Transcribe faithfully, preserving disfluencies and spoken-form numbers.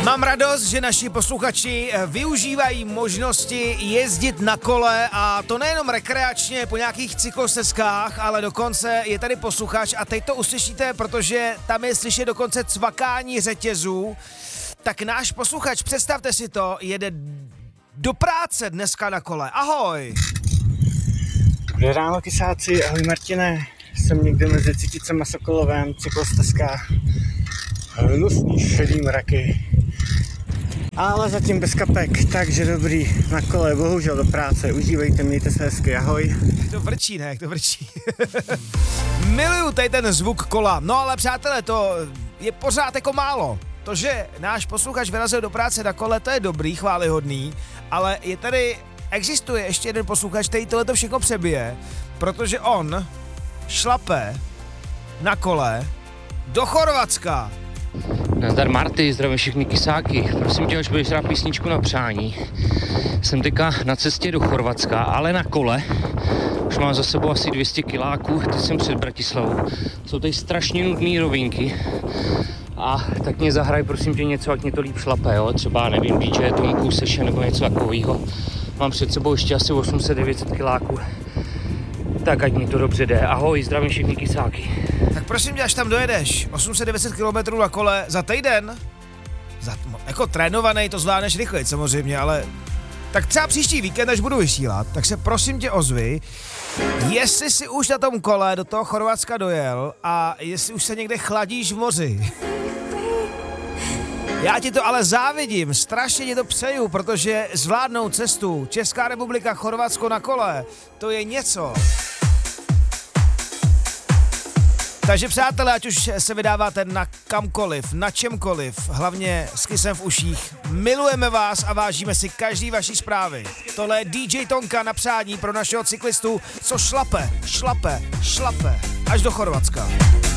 Mám radost, že naši posluchači využívají možnosti jezdit na kole a to nejenom rekreačně po nějakých cyklostezkách, ale dokonce je tady posluchač a teď to uslyšíte, protože tam je slyšet dokonce cvakání řetězů. Tak náš posluchač, představte si to, jede do práce dneska na kole. Ahoj! Dobré ráno, kysáci, ahoj Martine. Jsem někde mezi Citicem a Sokolovem, cyklostezka. Hnusný šedý mraky. Ale zatím bez kapek, takže dobrý, na kole, bohužel do práce. Užívejte, mějte se hezky, ahoj. To vrčí, ne, to vrčí. Miluju tady ten zvuk kola, no ale přátelé, to je pořád jako málo. To, že náš posluchač vyrazil do práce na kole, to je dobrý, chvályhodný, ale je tady, existuje ještě jeden posluchač, který tohleto všechno přebije, protože on šlape na kole do Chorvatska. Nazdar Marty, zdravím všechny kysáky. Prosím tě, až budeš hrát písničku na přání. Jsem teďka na cestě do Chorvatska, ale na kole. Už mám za sebou asi dvě stě kiláků, teď jsem před Bratislavou. Jsou tady strašně nudné rovinky. A tak mě zahraj, prosím tě, něco, ať mě to líp šlape, jo? Třeba, nevím, dý džej, Tomku, Seše nebo něco takového. Mám před sebou ještě asi osm set devět set kiláků. Tak ať mi to dobře jde. Ahoj, zdravím všechny kysáky. Tak prosím tě, až tam dojedeš, osm set devět set kilometrů na kole za týden, za, jako trénovaný to zvládneš rychleji samozřejmě, ale tak třeba příští víkend, až budu vysílat, tak se prosím tě ozvi, jestli si už na tom kole do toho Chorvatska dojel a jestli už se někde chladíš v moři. Já ti to ale závidím, strašně ti to přeju, protože zvládnout cestu Česká republika, Chorvatsko na kole, to je něco. Takže přátelé, ať už se vydáváte na kamkoliv, na čemkoliv, hlavně s kysem v uších, milujeme vás a vážíme si každý vaší zprávy. Tohle je dý džej Tonka na přání pro našeho cyklistu, co šlape, šlape, šlape až do Chorvatska.